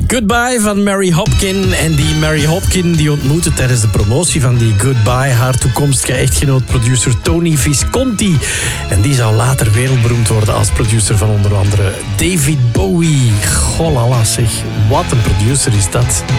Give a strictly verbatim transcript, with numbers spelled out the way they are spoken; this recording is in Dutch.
Goodbye van Mary Hopkin. En die Mary Hopkin die ontmoette tijdens de promotie van die Goodbye haar toekomstige echtgenoot producer Tony Visconti. En die zou later wereldberoemd worden als producer van onder andere David Bowie. Golala zeg, wat een producer is dat.